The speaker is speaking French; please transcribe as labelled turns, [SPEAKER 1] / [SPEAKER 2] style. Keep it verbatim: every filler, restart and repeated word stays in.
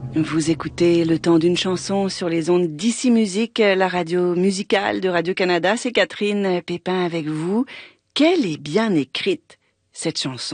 [SPEAKER 1] Vous écoutez Le Temps d'une chanson sur les ondes d'Ici Musique, la radio musicale de Radio-Canada. C'est Catherine Pépin avec vous. Qu'elle est bien écrite, cette chanson.